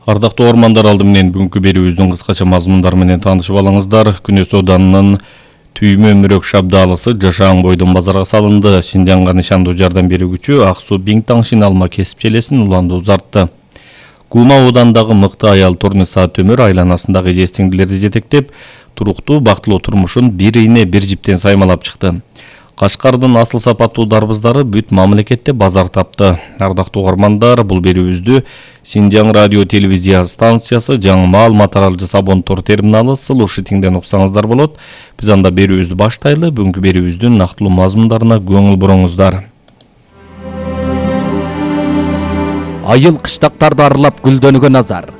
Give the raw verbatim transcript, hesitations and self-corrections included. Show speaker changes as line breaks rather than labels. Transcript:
Ардактуу угармандар, алды менен бүгүнкү берүүбүздүн кыскача мазмундары менен таанышып алыңыздар. Күнөс Оданынын Түймө Мүрөк шабдалысы жашаан бойдон базарга салынды. Шинжаңга нишандуу жардам берүүчү Ак Суу Биңтаң алма кесип челесин уланды узартты. Кума Оодандагы мыкты аял Турниса Төмөр айланасындагы эже-сиңдилерди жетектеп, туруктуу бактылуу турмушун бир ийне бир жиптен саймалап чыкты. Кашкардын асыл сапаттуу дарбыздары бүт мамлекетте базар тапты. Ардактуу угармандар, бул берүүбүздү Шинжаң радио телевизия станциясы жаңы маалымат таралжы Сабонтор терминалы слушатиңден уксаңыздар болот. Биз анда берүүбүздү баштайлы. Бүгүнкү берүүбүздүн нактылуу мазмундарына көңүл буруңуздар.
Айыл кыштактарды аралап гүлдөнүүгө назар.